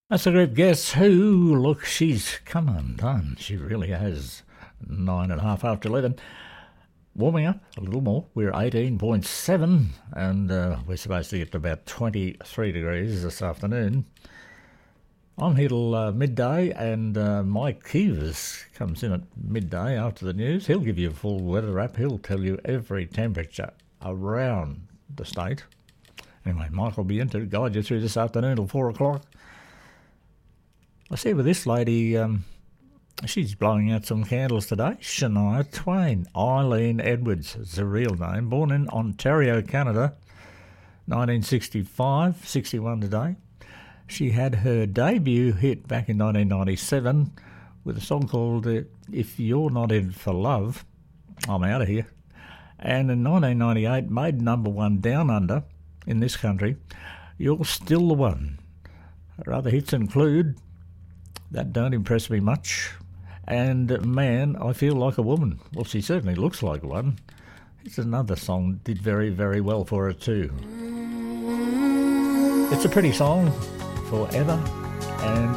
That's the group Guess Who. Look, she's come undone. She really has. 9.5 after 11. Warming up a little more. We're 18.7 and we're supposed to get to about 23 degrees this afternoon. I'm here till midday, and Mike Keevers comes in at midday after the news. He'll give you a full weather wrap. He'll tell you every temperature around the state. Anyway, Mike will be in to guide you through this afternoon till 4 o'clock. I see with this lady, she's blowing out some candles today. Shania Twain. Eileen Edwards is her real name. Born in Ontario, Canada, 1965, 61 today. She had her debut hit back in 1997 with a song called If You're Not In For Love, I'm Out of Here. And in 1998 made number one down under in this country, You're Still the One. Her other hits include That Don't Impress Me Much and Man, I Feel Like a Woman. Well, she certainly looks like one. It's another song did very, very well for her too. It's a pretty song, Forever and